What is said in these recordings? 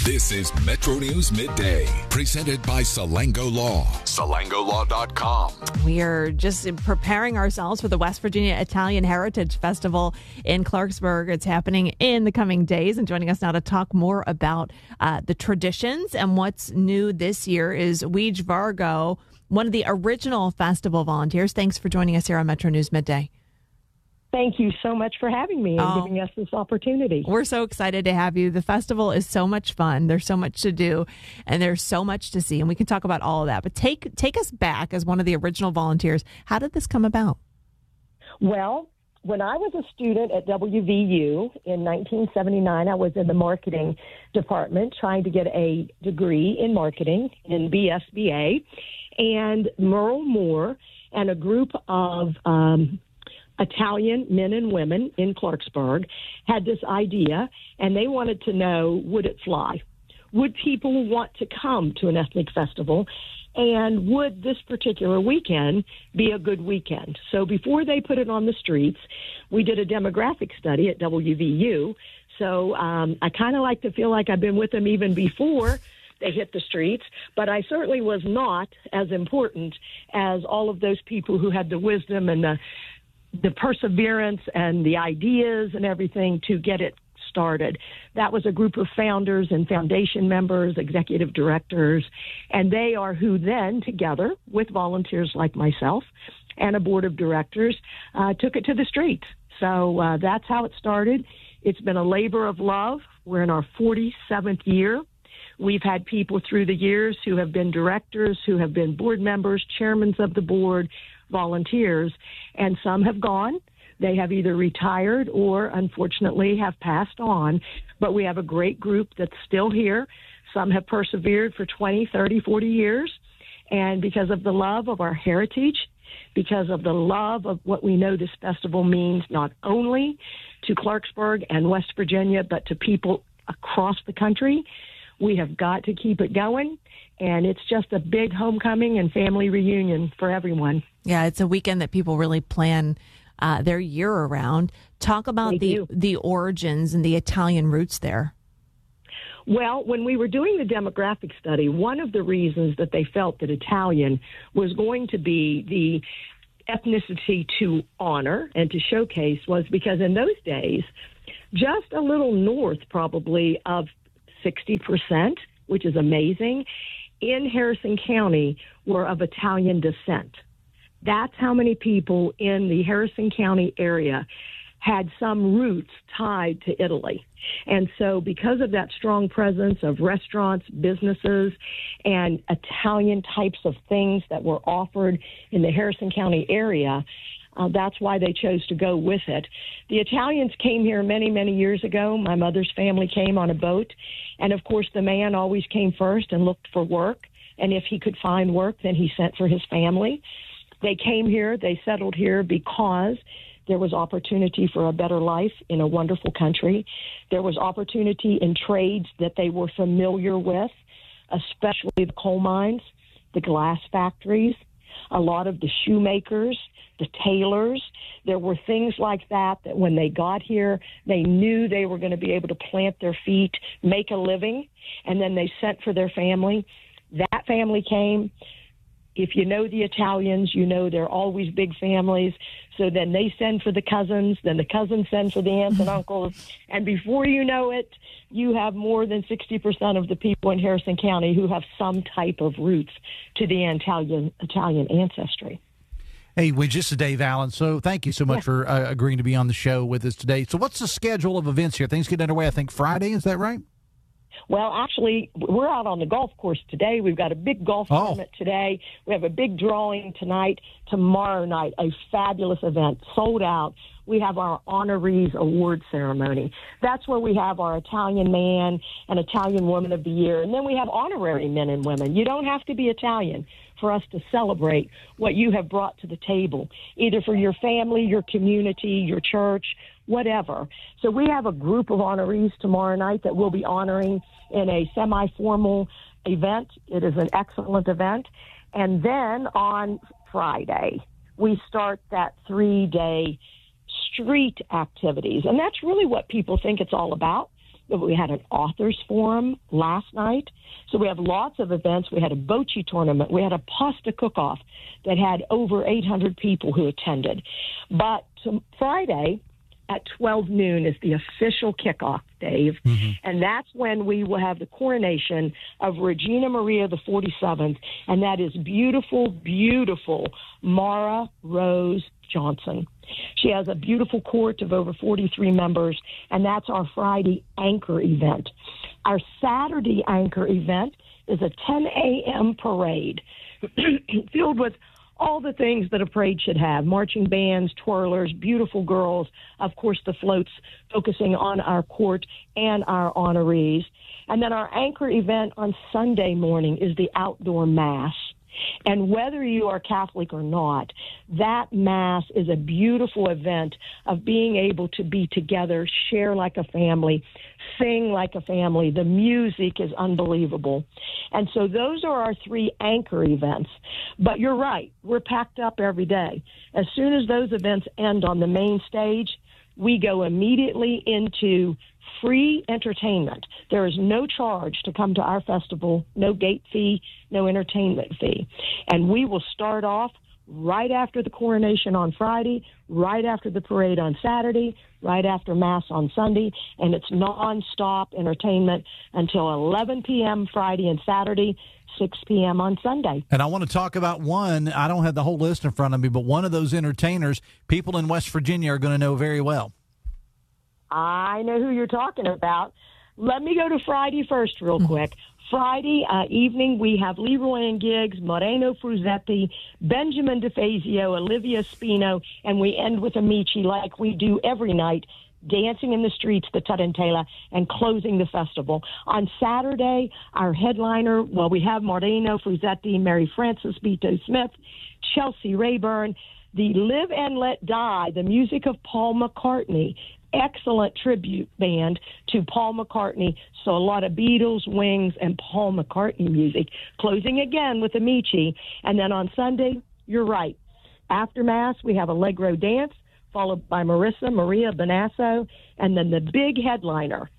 This is Metro News Midday, presented by Salango Law. SalangoLaw.com. We are just preparing ourselves for the West Virginia Italian Heritage Festival in Clarksburg. It's happening in the coming days. And joining us now to talk more about the traditions and what's new this year is Weege Vargo, one of the original festival volunteers. Thanks for joining us here on Metro News Midday. Thank you so much for having me and giving us this opportunity. We're so excited to have you. The festival is so much fun. There's so much to do, and there's so much to see, and we can talk about all of that. But take us back as one of the original volunteers. How did this come about? Well, when I was a student at WVU in 1979, I was in the marketing department trying to get a degree in marketing in BSBA, and Merle Moore and a group of Italian men and women in Clarksburg had this idea, and they wanted to know, would it fly? Would people want to come to an ethnic festival? And would this particular weekend be a good weekend? So before they put it on the streets, we did a demographic study at WVU. So I kind of like to feel like I've been with them even before they hit the streets, but I certainly was not as important as all of those people who had the wisdom and the perseverance and the ideas and everything to get it started. That was a group of founders and foundation members, executive directors, and they are who then, together with volunteers like myself and a board of directors, took it to the streets. So that's how it started. It's been a labor of love. We're in our 47th year. We've had people through the years who have been directors, who have been board members, chairmen of the board, volunteers, and some have gone. They have either retired or, unfortunately, have passed on. But we have a great group that's still here. Some have persevered for 20, 30, 40 years. And because of the love of our heritage, because of the love of what we know this festival means, not only to Clarksburg and West Virginia, but to people across the country, we have got to keep it going. And it's just a big homecoming and family reunion for everyone. Yeah, it's a weekend that people really plan their year around. Talk about the origins and the Italian roots there. Well, when we were doing the demographic study, one of the reasons that they felt that Italian was going to be the ethnicity to honor and to showcase was because in those days, just a little north probably of 60%, which is amazing, in Harrison County were of Italian descent. That's how many people in the Harrison County area had some roots tied to Italy. And so because of that strong presence of restaurants, businesses, and Italian types of things that were offered in the Harrison County area, that's why they chose to go with it. The Italians came here many, many years ago. My mother's family came on a boat. And, of course, the man always came first and looked for work. And if he could find work, then he sent for his family. They came here. They settled here because there was opportunity for a better life in a wonderful country. There was opportunity in trades that they were familiar with, especially the coal mines, the glass factories, a lot of the shoemakers, the tailors. There were things like that when they got here, they knew they were going to be able to plant their feet, make a living, and then they sent for their family. That family came. If you know the Italians, you know they're always big families. So then they send for the cousins, then the cousins send for the aunts and uncles. And before you know it, you have more than 60% of the people in Harrison County who have some type of roots to the Italian ancestry. Hey, this is Dave Allen. So thank you so much for agreeing to be on the show with us today. So what's the schedule of events here? Things get underway, I think, Friday. Is that right? Well, actually, we're out on the golf course today. We've got a big golf tournament today. We have a big drawing tonight. Tomorrow night, a fabulous event, sold out. We have our honorees award ceremony. That's where we have our Italian man and Italian woman of the year. And then we have honorary men and women. You don't have to be Italian for us to celebrate what you have brought to the table, either for your family, your community, your church, whatever. So we have a group of honorees tomorrow night that we'll be honoring in a semi-formal event. It is an excellent event. And then on Friday, we start that 3-day street activities. And that's really what people think it's all about. We had an authors forum last night. So we have lots of events. We had a bocce tournament. We had a pasta cook-off that had over 800 people who attended. But Friday at 12 noon is the official kickoff, Dave. Mm-hmm. And that's when we will have the coronation of Regina Maria the 47th. And that is beautiful, beautiful Mara Rose Johnson. She has a beautiful court of over 43 members, and that's our Friday anchor event. Our Saturday anchor event is a 10 a.m. parade filled with all the things that a parade should have: marching bands, twirlers, beautiful girls, of course the floats focusing on our court and our honorees. And then our anchor event on Sunday morning is the outdoor mass. And whether you are Catholic or not, that Mass is a beautiful event of being able to be together, share like a family, sing like a family. The music is unbelievable. And so those are our three anchor events. But you're right, we're packed up every day. As soon as those events end on the main stage, we go immediately into free entertainment. There is no charge to come to our festival, no gate fee, no entertainment fee. And we will start off right after the coronation on Friday, right after the parade on Saturday, right after Mass on Sunday, and it's nonstop entertainment until 11 p.m. Friday and Saturday, 6 p.m. on Sunday. And I want to talk about one. I don't have the whole list in front of me, but one of those entertainers people in West Virginia are going to know very well. I know who you're talking about. Let me go to Friday first real quick. Friday evening, we have Leroy and Giggs, Moreno Fruzetti, Benjamin DeFazio, Olivia Spino, and we end with Amici like we do every night, dancing in the streets, the Tarantella, and closing the festival. On Saturday, our headliner, well, we have Moreno Fruzetti, Mary Frances Beto Smith, Chelsea Rayburn, the Live and Let Die, the music of Paul McCartney. Excellent tribute band to Paul McCartney. So a lot of Beatles, Wings, and Paul McCartney music. Closing again with Amici. And then on Sunday, you're right. After Mass, we have Allegro Dance, followed by Maria Bonasso. And then the big headliner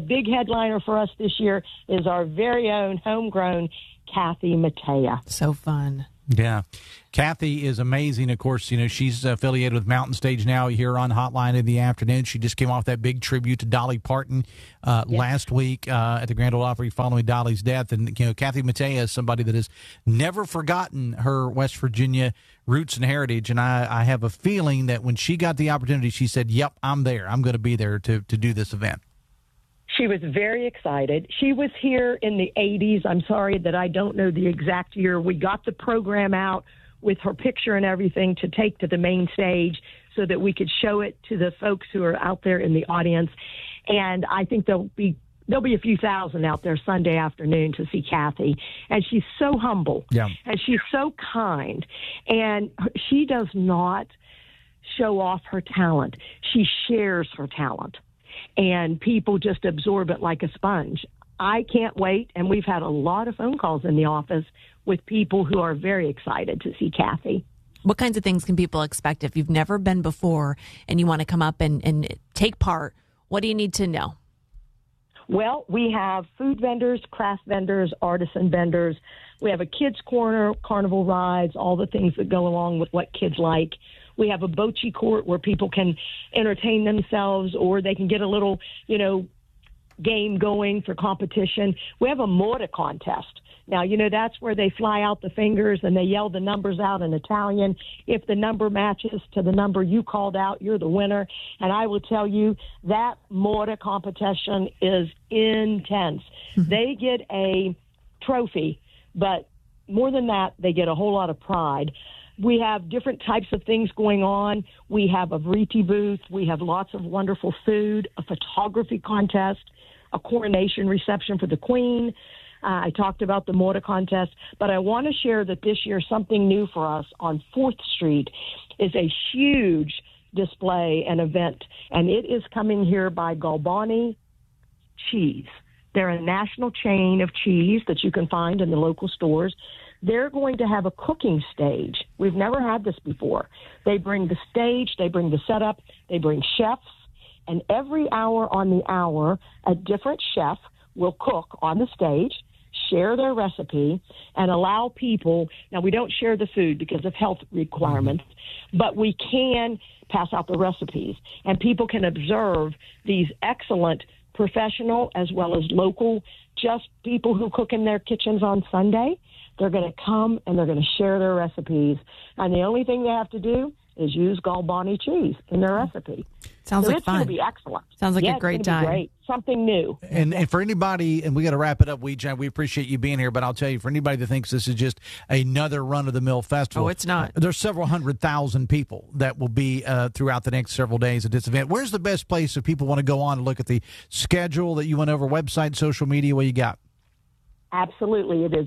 for us this year is our very own homegrown Kathy Mattea. So fun. Yeah. Kathy is amazing. Of course, you know, she's affiliated with Mountain Stage now here on Hotline in the afternoon. She just came off that big tribute to Dolly Parton last week at the Grand Ole Opry following Dolly's death. And, you know, Kathy Mattea is somebody that has never forgotten her West Virginia roots and heritage. And I have a feeling that when she got the opportunity, she said, yep, I'm there. I'm going to be there to do this event. She was very excited. She was here in the 80s. I'm sorry that I don't know the exact year. We got the program out with her picture and everything to take to the main stage so that we could show it to the folks who are out there in the audience. And I think there'll be a few thousand out there Sunday afternoon to see Kathy. And she's so humble. Yeah. And she's so kind. And she does not show off her talent. She shares her talent. And people just absorb it like a sponge. I can't wait, and we've had a lot of phone calls in the office with people who are very excited to see Kathy. What kinds of things can people expect if you've never been before and you want to come up and take part? What do you need to know? Well, we have food vendors, craft vendors, artisan vendors. We have a kids' corner, carnival rides, all the things that go along with what kids like. We have a bocce court where people can entertain themselves or they can get a little, game going for competition. We have a mortar contest. Now, that's where they fly out the fingers and they yell the numbers out in Italian. If the number matches to the number you called out, you're the winner. And I will tell you that mortar competition is intense. Mm-hmm. They get a trophy, but more than that, they get a whole lot of pride. We have different types of things going on. We have a Vriti booth. We have lots of wonderful food, a photography contest, a coronation reception for the Queen. I talked about the mortar contest, but I want to share that this year something new for us on 4th Street is a huge display and event, and it is coming here by Galbani Cheese. They're a national chain of cheese that you can find in the local stores. They're going to have a cooking stage. We've never had this before. They bring the stage, they bring the setup, they bring chefs, And every hour on the hour, a different chef will cook on the stage, share their recipe, and allow people. Now, we don't share the food because of health requirements, but we can pass out the recipes, and people can observe these excellent professional as well as local, just people who cook in their kitchens on Sunday. They're going to come and they're going to share their recipes, and the only thing they have to do is use Galbani cheese in their recipe. Sounds like it's fun. It's going to be excellent. Sounds like a great it's gonna time. be great. Something new. And for anybody, and we got to wrap it up, Weege, we appreciate you being here, but I'll tell you, for anybody that thinks this is just another run-of-the-mill festival. Oh, it's not. There's several 100,000 people that will be throughout the next several days at this event. Where's the best place if people want to go on and look at the schedule that you went over, website, social media, what you got? Absolutely. It is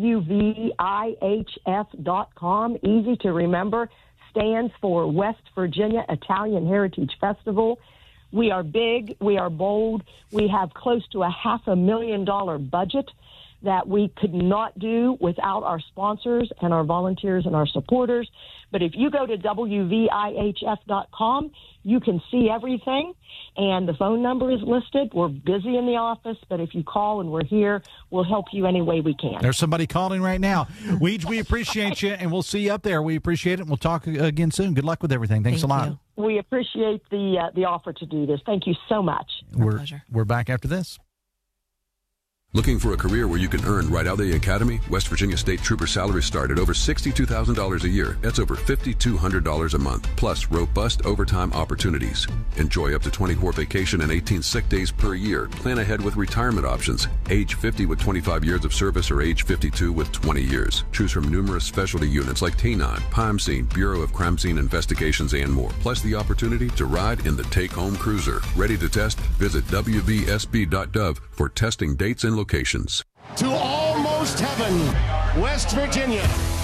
WVIHF.com. Easy to remember. Stands for West Virginia Italian Heritage Festival. We are big. We are bold. We have close to a $500,000 budget that we could not do without our sponsors and our volunteers and our supporters. But if you go to WVIHF.com, you can see everything, and the phone number is listed. We're busy in the office, but if you call and we're here, we'll help you any way we can. There's somebody calling right now. Weege, we appreciate you, and we'll see you up there. We appreciate it, and we'll talk again soon. Good luck with everything. Thanks a lot. You. We appreciate the offer to do this. Thank you so much. Pleasure. We're back after this. Looking for a career where you can earn right out of the academy? West Virginia State Trooper salaries start at over $62,000 a year. That's over $5,200 a month, plus robust overtime opportunities. Enjoy up to 24 vacation and 18 sick days per year. Plan ahead with retirement options. Age 50 with 25 years of service or age 52 with 20 years. Choose from numerous specialty units like T9, Crime Scene, Bureau of Crime Scene Investigations, and more. Plus the opportunity to ride in the take-home cruiser. Ready to test? Visit WVSB.gov for testing dates and locations. To almost heaven, West Virginia.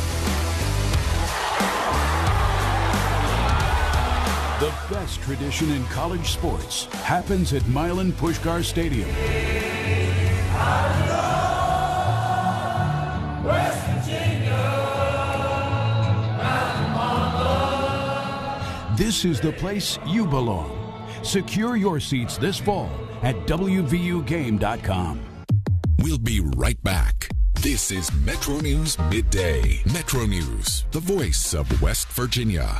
The best tradition in college sports happens at Milan Puskar Stadium. West Virginia. This is the place you belong. Secure your seats this fall at WVUGame.com. We'll be right back. This is Metro News Midday. Metro News, the voice of West Virginia.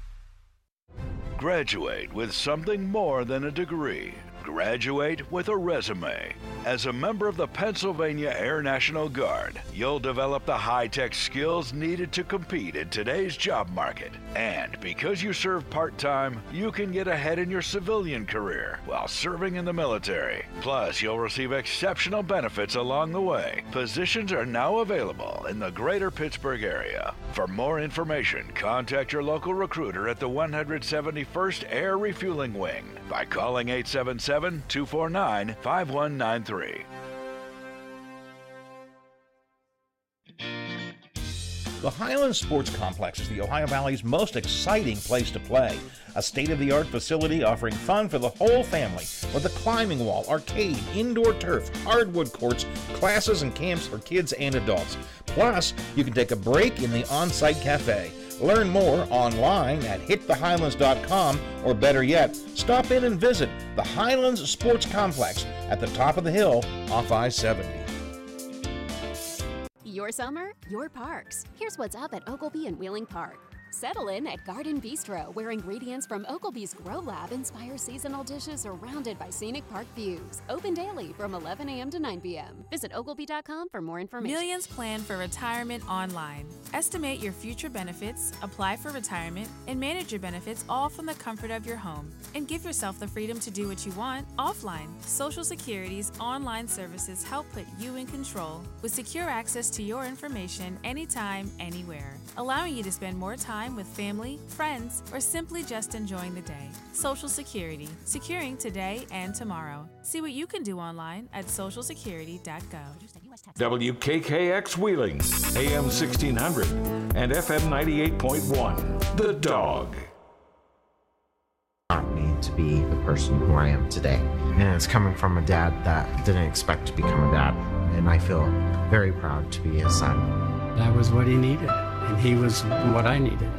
Graduate with something more than a degree. Graduate with a resume. As a member of the Pennsylvania Air National Guard, you'll develop the high-tech skills needed to compete in today's job market. And because you serve part-time, you can get ahead in your civilian career while serving in the military. Plus, you'll receive exceptional benefits along the way. Positions are now available in the greater Pittsburgh area. For more information, contact your local recruiter at the 171st Air Refueling Wing by calling 877-249-5193. The Highlands Sports Complex is the Ohio Valley's most exciting place to play. A state-of-the-art facility offering fun for the whole family with a climbing wall, arcade, indoor turf, hardwood courts, classes and camps for kids and adults. Plus, you can take a break in the on-site cafe. Learn more online at hitthehighlands.com, or better yet, stop in and visit the Highlands Sports Complex at the top of the hill off I-70. Your summer, your parks. Here's what's up at Oglebay and Wheeling Park. Settle in at Garden Bistro, where ingredients from Ogleby's Grow Lab inspire seasonal dishes surrounded by scenic park views. Open daily from 11 a.m. to 9 p.m. Visit ogleby.com for more information. Millions plan for retirement online. Estimate your future benefits, apply for retirement, and manage your benefits all from the comfort of your home. And give yourself the freedom to do what you want offline. Social Security's online services help put you in control with secure access to your information anytime, anywhere, allowing you to spend more time with family, friends, or simply just enjoying the day. Social Security, securing today and tomorrow. See what you can do online at socialsecurity.gov. WKKX Wheeling, AM 1600 and FM 98.1. The Dog. Taught me to be the person who I am today. And it's coming from a dad that didn't expect to become a dad. And I feel very proud to be his son. That was what he needed, and he was what I needed.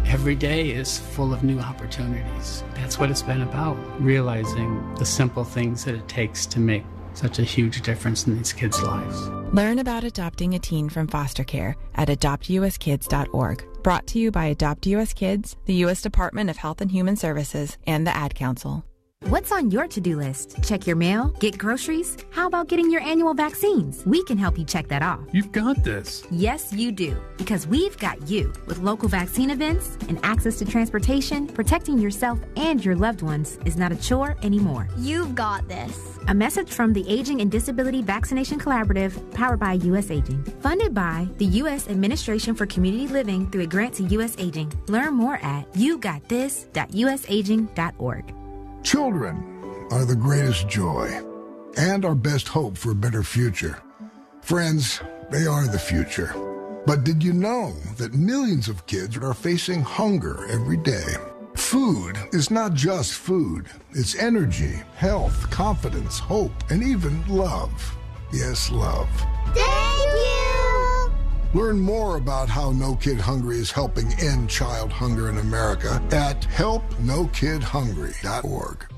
Every day is full of new opportunities. That's what it's been about, realizing the simple things that it takes to make such a huge difference in these kids' lives. Learn about adopting a teen from foster care at adoptuskids.org. Brought to you by Adopt US Kids, the U.S. Department of Health and Human Services, and the Ad Council. What's on your to-do list? Check your mail? Get groceries? How about getting your annual vaccines? We can help you check that off. You've got this. Yes, you do. Because we've got you. With local vaccine events and access to transportation, protecting yourself and your loved ones is not a chore anymore. You've got this. A message from the Aging and Disability Vaccination Collaborative, powered by U.S. Aging. Funded by the U.S. Administration for Community Living through a grant to U.S. Aging. Learn more at yougottthis.usaging.org. Children are the greatest joy and our best hope for a better future. Friends, they are the future. But did you know that millions of kids are facing hunger every day? Food is not just food. It's energy, health, confidence, hope, and even love. Yes, love. Thank you! Learn more about how No Kid Hungry is helping end child hunger in America at helpnokidhungry.org.